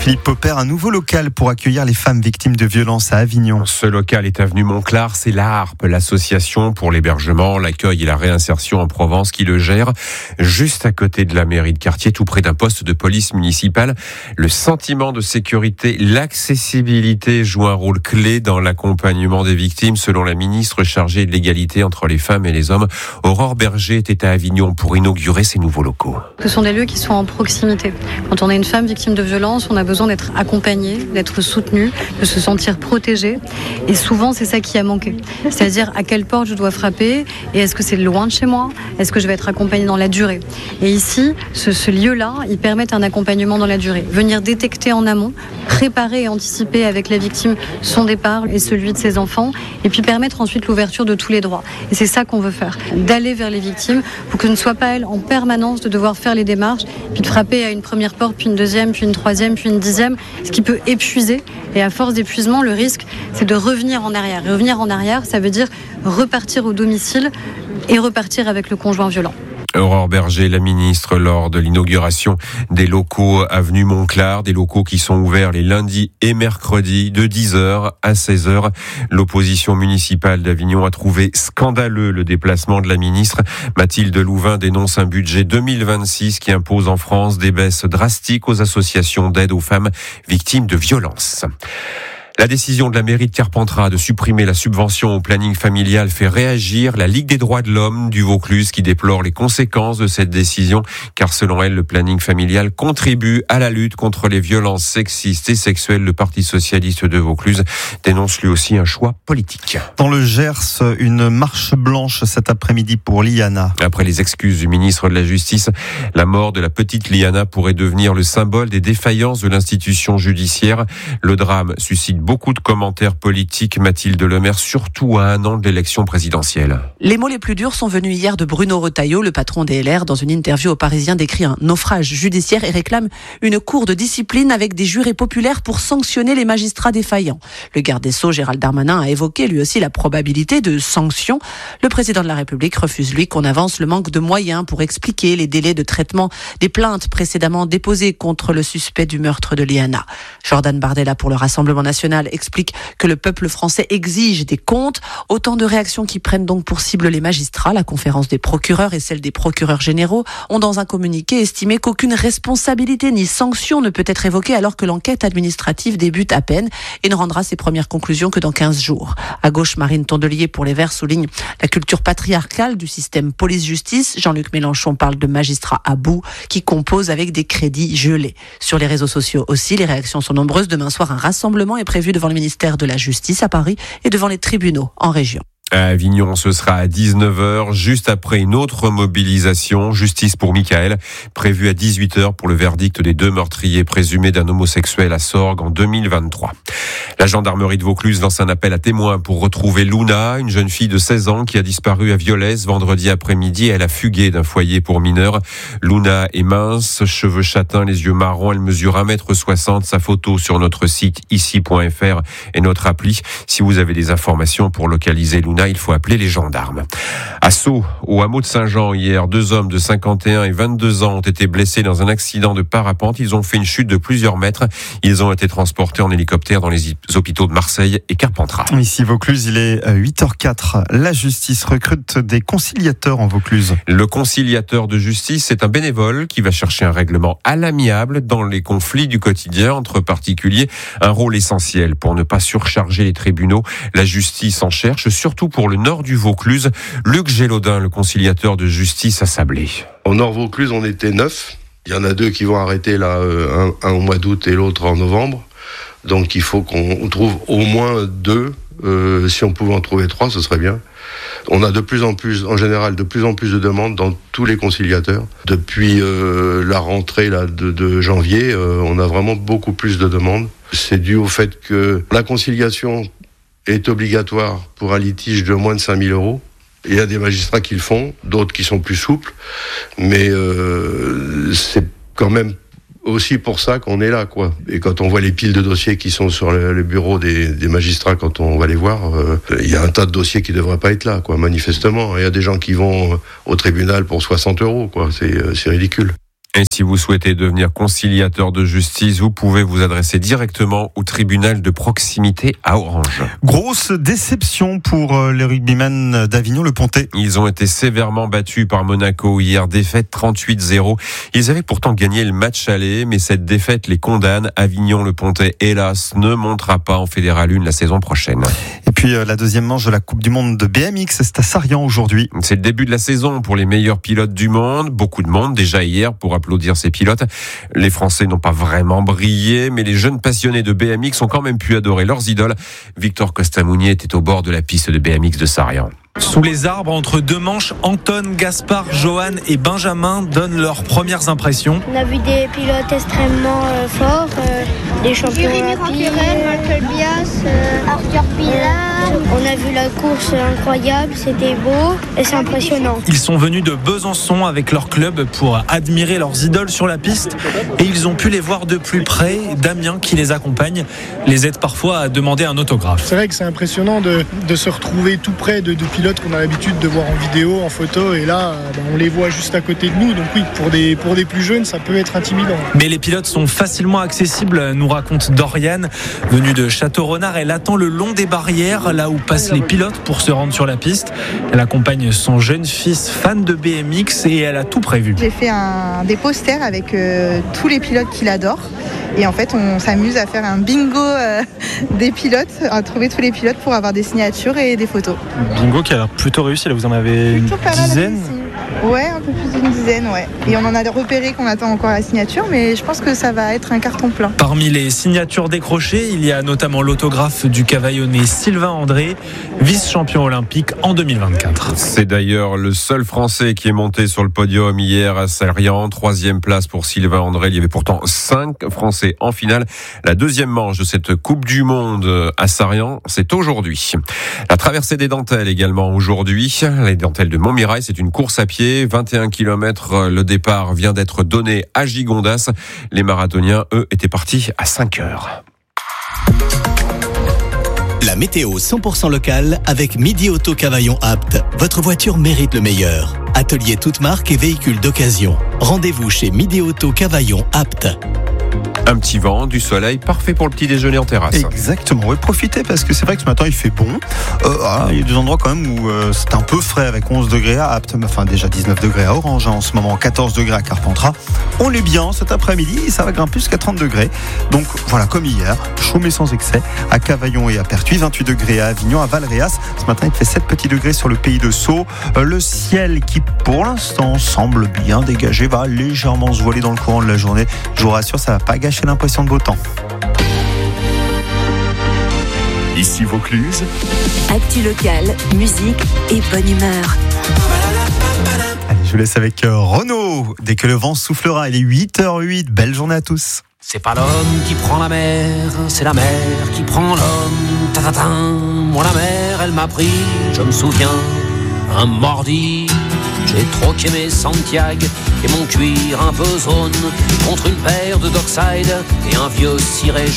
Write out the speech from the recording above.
Philippe Popper, un nouveau local pour accueillir les femmes victimes de violences à Avignon. Ce local est avenue Montclar, c'est la Harpe, l'association pour l'hébergement, l'accueil et la réinsertion en Provence qui le gère, juste à côté de la mairie de quartier, tout près d'un poste de police municipale. Le sentiment de sécurité, l'accessibilité jouent un rôle clé dans l'accompagnement des victimes, selon la ministre chargée de l'égalité entre les femmes et les hommes. Aurore Berger était à Avignon pour inaugurer ces nouveaux locaux. Ce sont des lieux qui sont en proximité. Quand on est une femme victime de violence, on a besoin d'être accompagnée, d'être soutenue, de se sentir protégée. Et souvent, c'est ça qui a manqué. C'est-à-dire à quelle porte je dois frapper et est-ce que c'est loin de chez moi ? Est-ce que je vais être accompagnée dans la durée ? Et ici, ce lieu-là, il permet un accompagnement dans la durée. Venir détecter en amont, préparer et anticiper avec la victime son départ et celui de ses enfants, et puis permettre ensuite l'ouverture de tous les droits. Et c'est ça qu'on veut faire, d'aller vers les victimes pour que ce ne soit pas elles en permanence de devoir faire les démarches, puis de frapper à une première porte, puis une deuxième, puis une troisième, puis une dixième, ce qui peut épuiser. Et à force d'épuisement, le risque, c'est de revenir en arrière. Et revenir en arrière, ça veut dire repartir au domicile et repartir avec le conjoint violent. Aurore Berger, la ministre, lors de l'inauguration des locaux avenue Montclar, des locaux qui sont ouverts les lundis et mercredis de 10h à 16h. L'opposition municipale d'Avignon a trouvé scandaleux le déplacement de la ministre. Mathilde Louvain dénonce un budget 2026 qui impose en France des baisses drastiques aux associations d'aide aux femmes victimes de violences. La décision de la mairie de Carpentras de supprimer la subvention au planning familial fait réagir la Ligue des droits de l'homme du Vaucluse qui déplore les conséquences de cette décision car selon elle, le planning familial contribue à la lutte contre les violences sexistes et sexuelles. Le Parti socialiste de Vaucluse dénonce lui aussi un choix politique. Dans le Gers, une marche blanche cet après-midi pour Liana. Après les excuses du ministre de la Justice, la mort de la petite Liana pourrait devenir le symbole des défaillances de l'institution judiciaire. Le drame suscite beaucoup de commentaires politiques, Mathilde Lemaire, surtout à un an de l'élection présidentielle. Les mots les plus durs sont venus hier de Bruno Retailleau, le patron des LR. Dans une interview aux Parisiens, décrit un naufrage judiciaire et réclame une cour de discipline avec des jurés populaires pour sanctionner les magistrats défaillants. Le garde des Sceaux, Gérald Darmanin, a évoqué lui aussi la probabilité de sanctions. Le président de la République refuse, lui, qu'on avance le manque de moyens pour expliquer les délais de traitement des plaintes précédemment déposées contre le suspect du meurtre de Liana. Jordan Bardella, pour le Rassemblement national, explique que le peuple français exige des comptes. Autant de réactions qui prennent donc pour cible les magistrats. La conférence des procureurs et celle des procureurs généraux ont dans un communiqué estimé qu'aucune responsabilité ni sanction ne peut être évoquée alors que l'enquête administrative débute à peine et ne rendra ses premières conclusions que dans 15 jours. À gauche, Marine Tondelier pour les Verts souligne la culture patriarcale du système police-justice. Jean-Luc Mélenchon parle de magistrats à bout qui composent avec des crédits gelés. Sur les réseaux sociaux aussi, les réactions sont nombreuses. Demain soir, un rassemblement est prévu devant le ministère de la Justice à Paris et devant les tribunaux en région. À Avignon, ce sera à 19h, juste après une autre mobilisation, justice pour Michael, prévue à 18h pour le verdict des 2 meurtriers présumés d'un homosexuel à Sorgues en 2023. La gendarmerie de Vaucluse lance un appel à témoins pour retrouver Luna, une jeune fille de 16 ans qui a disparu à Violès vendredi après-midi. Elle a fugué d'un foyer pour mineurs. Luna est mince, cheveux châtains, les yeux marrons. Elle mesure 1m60. Sa photo sur notre site ici.fr et notre appli. Si vous avez des informations pour localiser Luna, il faut appeler les gendarmes. À Sceaux, au hameau de Saint-Jean, hier, 2 hommes de 51 et 22 ans ont été blessés dans un accident de parapente. Ils ont fait une chute de plusieurs mètres. Ils ont été transportés en hélicoptère dans les hôpitaux de Marseille et Carpentras. Ici, Vaucluse, il est 8h04. La justice recrute des conciliateurs en Vaucluse. Le conciliateur de justice, c'est un bénévole qui va chercher un règlement à l'amiable dans les conflits du quotidien entre particuliers. Un rôle essentiel pour ne pas surcharger les tribunaux. La justice en cherche, surtout pour le nord du Vaucluse. Luc Gélaudin, le conciliateur de justice à Sablé. Au nord Vaucluse, on était 9. Il y en a 2 qui vont arrêter là, un au mois d'août et l'autre en novembre. Donc il faut qu'on trouve au moins 2. Si on pouvait en trouver 3, ce serait bien. On a de plus en plus, en général, de plus en plus de demandes dans tous les conciliateurs. Depuis la rentrée là, de janvier, on a vraiment beaucoup plus de demandes. C'est dû au fait que la conciliation est obligatoire pour un litige de moins de 5 000 €. Il y a des magistrats qui le font, d'autres qui sont plus souples, mais c'est quand même aussi pour ça qu'on est là, quoi. Et quand on voit les piles de dossiers qui sont sur le bureau des magistrats, quand on va les voir, il y a un tas de dossiers qui ne devraient pas être là, quoi, manifestement. Il y a des gens qui vont au tribunal pour 60 €, quoi. C'est ridicule. Et si vous souhaitez devenir conciliateur de justice, vous pouvez vous adresser directement au tribunal de proximité à Orange. Grosse déception pour les rugbymen d'Avignon, le Pontet. Ils ont été sévèrement battus par Monaco hier, défaite 38-0. Ils avaient pourtant gagné le match aller, mais cette défaite les condamne. Avignon, le Pontet, hélas, ne montera pas en Fédéral 1 la saison prochaine. Et puis la deuxième manche de la Coupe du Monde de BMX, c'est à Sarrian aujourd'hui. C'est le début de la saison pour les meilleurs pilotes du monde. Beaucoup de monde déjà hier pour applaudir ces pilotes. Les Français n'ont pas vraiment brillé, mais les jeunes passionnés de BMX ont quand même pu adorer leurs idoles. Victor Costamounier était au bord de la piste de BMX de Sarrian. Sous les arbres, entre deux manches, Anton, Gaspard, Johan et Benjamin donnent leurs premières impressions. On a vu des pilotes extrêmement forts, des champions olympiques, Michael Bias, Arthur Pilar. On a vu la course incroyable, c'était beau et c'est impressionnant. Ils sont venus de Besançon avec leur club pour admirer leurs idoles sur la piste et ils ont pu les voir de plus près. Damien, qui les accompagne, les aide parfois à demander un autographe. C'est vrai que c'est impressionnant de se retrouver tout près de pilotes qu'on a l'habitude de voir en vidéo, en photo, et là on les voit juste à côté de nous, donc oui, pour des plus jeunes ça peut être intimidant. Mais les pilotes sont facilement accessibles, nous raconte Doriane, venue de Château-Renard. Elle attend le long des barrières, là où passent les pilotes pour se rendre sur la piste. Elle accompagne son jeune fils fan de BMX et elle a tout prévu. J'ai fait des posters avec tous les pilotes qu'il adore. Et en fait, on s'amuse à faire un bingo des pilotes, à trouver tous les pilotes pour avoir des signatures et des photos. Bingo qui a l'air plutôt réussi, là vous en avez une dizaine. Ouais, un peu plus d'une dizaine, ouais. Et on en a repéré qu'on attend encore la signature, mais je pense que ça va être un carton plein. Parmi les signatures décrochées, il y a notamment l'autographe du cavaillonné Sylvain André, vice-champion olympique en 2024. C'est d'ailleurs le seul Français qui est monté sur le podium hier à Sarrian. 3e place pour Sylvain André. Il y avait pourtant 5 Français en finale. La deuxième manche de cette Coupe du Monde à Sarrian, c'est aujourd'hui. La traversée des dentelles également aujourd'hui. Les dentelles de Montmirail, c'est une course à pied. 21 km, le départ vient d'être donné à Gigondas. Les marathoniens, eux, étaient partis à 5 heures. La météo 100% locale avec Midi Auto Cavaillon Apt. Votre voiture mérite le meilleur. Atelier toute marque et véhicules d'occasion. Rendez-vous chez Midi Auto Cavaillon Apt. Un petit vent, du soleil, parfait pour le petit déjeuner en terrasse. Exactement, oui, profitez parce que c'est vrai que ce matin il fait bon. Il y a des endroits quand même où c'est un peu frais avec 11 degrés à Apt, enfin déjà 19 degrés à Orange, en ce moment 14 degrés à Carpentras. On est bien cet après-midi et ça va grimper jusqu'à 30 degrés. Donc voilà, comme hier, chaud mais sans excès à Cavaillon et à Pertuis, 28 degrés à Avignon, à Valréas. Ce matin il fait 7 petits degrés sur le pays de Sceaux. Le ciel qui pour l'instant semble bien dégagé va légèrement se voiler dans le courant de la journée. Je vous rassure, ça va pas gâcher l'impression de beau temps. Ici Vaucluse. Actu locale, musique et bonne humeur. Allez, je vous laisse avec Renaud. Dès que le vent soufflera, il est 8h08. Belle journée à tous. C'est pas l'homme qui prend la mer, c'est la mer qui prend l'homme. Ta-ta-ta. Moi la mer, elle m'a pris, je me souviens, un mardi. J'ai troqué mes Santiago et mon cuir un peu zone contre une paire de Dockside et un vieux ciré